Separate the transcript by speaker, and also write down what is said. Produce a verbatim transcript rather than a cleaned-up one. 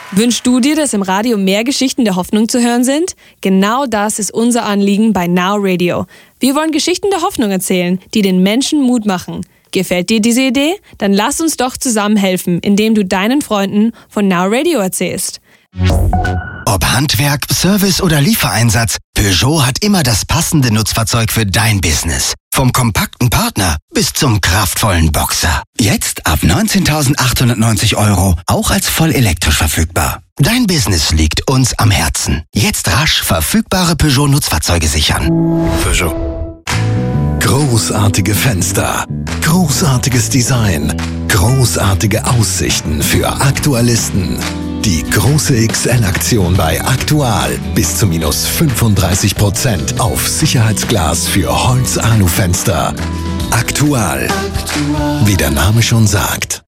Speaker 1: Wünschst du dir, dass im Radio mehr Geschichten der Hoffnung zu hören sind? Genau das ist unser Anliegen bei Now Radio. Wir wollen Geschichten der Hoffnung erzählen, die den Menschen Mut machen. Gefällt dir diese Idee? Dann lass uns doch zusammen helfen, indem du deinen Freunden von Now Radio erzählst.
Speaker 2: Ob Handwerk, Service oder Liefereinsatz, Peugeot hat immer das passende Nutzfahrzeug für dein Business. Vom kompakten Partner bis zum kraftvollen Boxer. Jetzt ab neunzehntausendachthundertneunzig Euro, auch als voll elektrisch verfügbar. Dein Business liegt uns am Herzen. Jetzt rasch verfügbare Peugeot-Nutzfahrzeuge sichern.
Speaker 3: Peugeot. Großartige Fenster, großartiges Design, großartige Aussichten für Aktualisten. Die große X L-Aktion bei Aktual. Bis zu minus fünfunddreißig Prozent auf Sicherheitsglas für Holz-Alu-Fenster. Aktual. Wie der Name schon sagt.